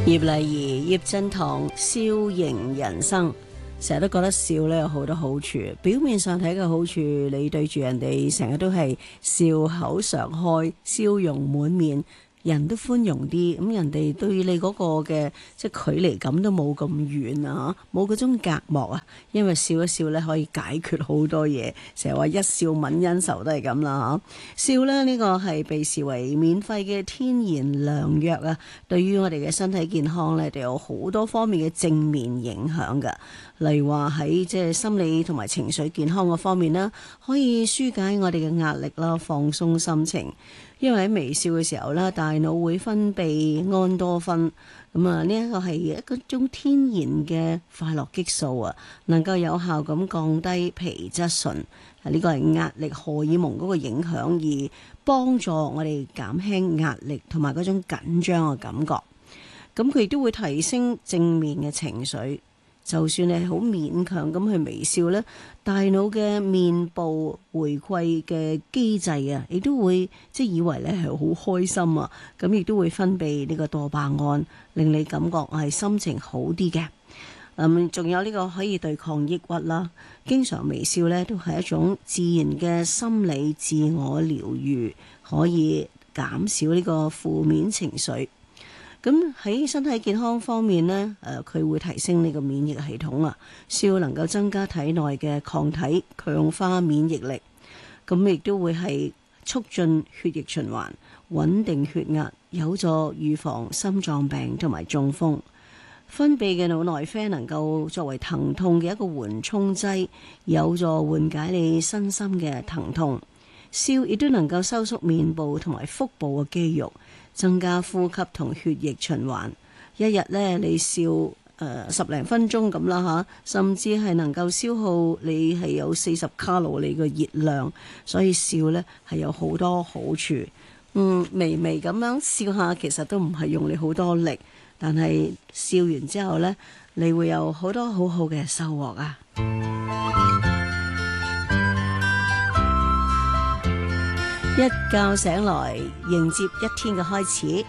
葉麗儀、葉振棠，笑迎人生。成日都覺得笑咧有好多好處，表面上睇嘅好處，你對住人哋成日都係笑口常開，笑容滿面，人都寬容啲，咁人哋對你嗰個嘅即係距離感都冇咁遠啊，冇嗰種隔膜啊，因為笑一笑咧可以解決好多嘢，成日話一笑泯恩仇都係咁啦嚇。笑咧呢個係被視為免費嘅天然良藥啊，對於我哋嘅身體健康咧，就有好多方面嘅正面影響㗎。例如話喺即係心理同埋情緒健康嘅方面啦，可以紓解我哋嘅壓力啦，放鬆心情。因為喺微笑嘅時候啦，大腦會分泌安多酚，咁啊呢一個係一種天然嘅快樂激素啊，能夠有效咁降低皮質醇，呢個係壓力荷爾蒙嗰個影響，而幫助我哋減輕壓力同埋嗰種緊張嘅感覺。咁佢亦都會提升正面嘅情緒。就算你係好勉強咁去微笑咧，大腦嘅面部回饋嘅機制啊，亦都會即係以為咧係好開心啊，咁亦都會分泌呢個多巴胺，令你感覺係心情好啲嘅。仲有呢個可以對抗抑鬱啦。經常微笑咧都係一種自然嘅心理自我療愈，可以減少呢個負面情緒。咁喺身體健康方面呢，佢會提升呢個免疫系統啊，笑能夠增加體內嘅抗體，強化免疫力。咁亦都會係促進血液循環，穩定血壓，有助預防心臟病同埋中風。分泌嘅腦內啡能夠作為疼痛嘅一個緩衝劑，有助緩解你身心嘅疼痛。笑亦都能夠收縮面部同埋腹部嘅肌肉，增加呼吸同血液循環。一日咧，你笑10零分鐘咁啦嚇，甚至係能夠消耗你係有40卡路里嘅熱量，所以笑咧係有好多好處。微微咁樣笑下，其實都唔係用你好多力，但係笑完之後咧，你會有好多好好嘅收穫啊！一覺醒來，迎接一天嘅開始。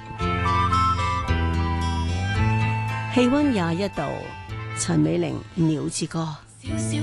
氣溫21度，陳美玲《鳥之歌》。